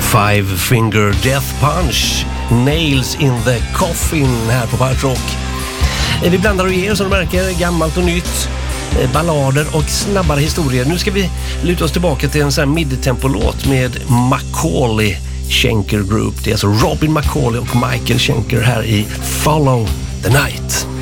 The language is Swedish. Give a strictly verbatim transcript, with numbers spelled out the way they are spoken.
Five Finger Death Punch, Nails in the Coffin här på Pirate Rock. Vi blandar och ger, som du märker, gammalt och nytt, ballader och snabbare historier. Nu ska vi luta oss tillbaka till en sån här mid-tempo-låt med Macaulay Schenker Group. Det är alltså Robin Macaulay och Michael Schenker här i Follow the Night.